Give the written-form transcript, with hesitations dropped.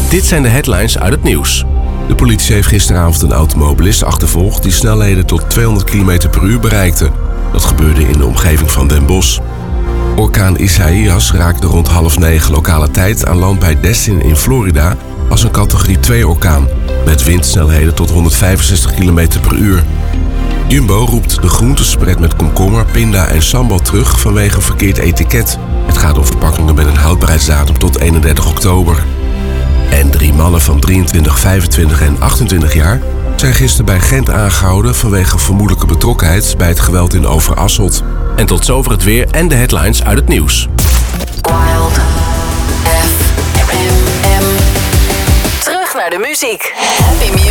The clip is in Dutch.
Dit zijn de headlines uit het nieuws. De politie heeft gisteravond een automobilist achtervolgd die snelheden tot 200 km per uur bereikte. Dat gebeurde in de omgeving van Den Bosch. Orkaan Isaias raakte rond 8:30 lokale tijd aan land bij Destin in Florida als een categorie 2-orkaan, met windsnelheden tot 165 km per uur. Jumbo roept de groentespread met komkommer, pinda en sambal terug vanwege een verkeerd etiket. Het gaat om verpakkingen met een houdbaarheidsdatum tot 31 oktober. En 3 mannen van 23, 25 en 28 jaar zijn gisteren bij Gent aangehouden vanwege vermoedelijke betrokkenheid bij het geweld in Overasselt. En tot zover het weer en de headlines uit het nieuws. Wild FM. Terug naar de muziek. Happy music.